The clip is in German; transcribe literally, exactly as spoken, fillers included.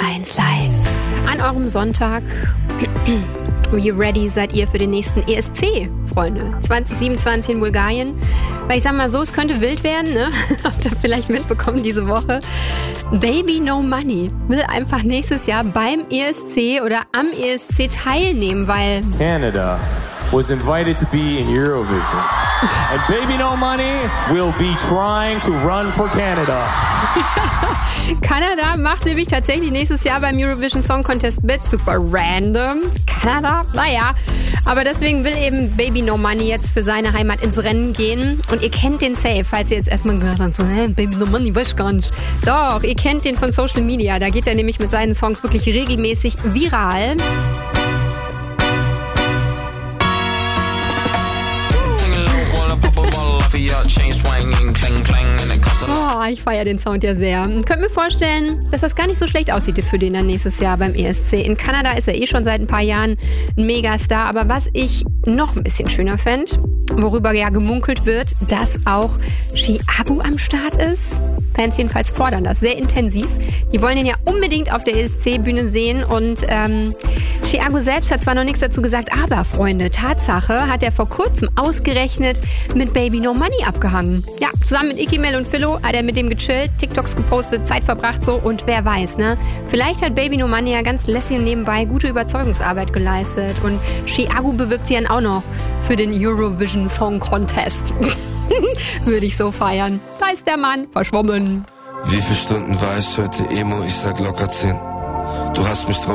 eins live an eurem Sonntag. Are you ready? Seid ihr für den nächsten E S C, Freunde? zwanzig siebenundzwanzig in Bulgarien. Weil ich sag mal so, es könnte wild werden, ne? Habt ihr vielleicht mitbekommen diese Woche. Baby No Money will einfach nächstes Jahr beim E S C oder am E S C teilnehmen, weil Canada was invited to be in Eurovision. And Baby No Money will be trying to run for Canada. Kanada macht nämlich tatsächlich nächstes Jahr beim Eurovision Song Contest mit. Super random. Kanada, naja. Aber deswegen will eben Baby No Money jetzt für seine Heimat ins Rennen gehen. Und ihr kennt den safe, falls ihr jetzt erstmal gehört habt, so, hey, Baby No Money, weiß ich gar nicht. Doch, ihr kennt den von Social Media. Da geht er nämlich mit seinen Songs wirklich regelmäßig viral. Oh, ich feiere den Sound ja sehr. Könnt mir vorstellen, dass das gar nicht so schlecht aussieht für den dann nächstes Jahr beim E S C. In Kanada ist er eh schon seit ein paar Jahren ein Megastar. Aber was ich noch ein bisschen schöner fände, worüber ja gemunkelt wird, dass auch Chiago am Start ist. Fans jedenfalls fordern das sehr intensiv. Die wollen ihn ja unbedingt auf der E S C-Bühne sehen. Und ähm, Chiago selbst hat zwar noch nichts dazu gesagt, aber Freunde, Tatsache hat er vor kurzem ausgerechnet mit Baby No Money abgehangen. Ja, zusammen mit Ikimel und Philo hat er mit dem gechillt, TikToks gepostet, Zeit verbracht so und wer weiß, ne? Vielleicht hat Baby No Money ja ganz lässig und nebenbei gute Überzeugungsarbeit geleistet und Chiago bewirbt sie dann auch noch für den Eurovision Song Contest. Würde ich so feiern. Da ist der Mann verschwommen. Wie viele Stunden war ich heute Emo? Ich sag locker zehn. Du hast mich drauf